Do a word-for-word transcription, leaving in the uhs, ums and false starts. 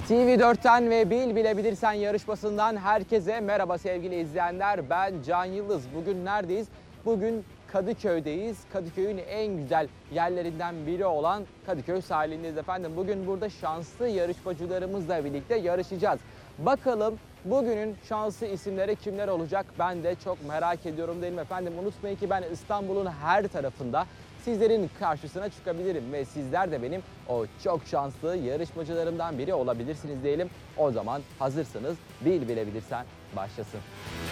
T V dörtten ve Bil Bilebilirsen yarışmasından herkese merhaba sevgili izleyenler. Ben Can Yıldız. Bugün neredeyiz? Bugün Kadıköy'deyiz. Kadıköy'ün en güzel yerlerinden biri olan Kadıköy sahilindeyiz efendim. Bugün burada şanslı yarışmacılarımızla birlikte yarışacağız. Bakalım bugünün şanslı isimleri kimler olacak? Ben de çok merak ediyorum değil mi efendim? Unutmayın ki ben İstanbul'un her tarafında sizlerin karşısına çıkabilirim ve sizler de benim o çok şanslı yarışmacılarımdan biri olabilirsiniz diyelim. O zaman hazırsınız, Bil Bilebilirsen başlasın.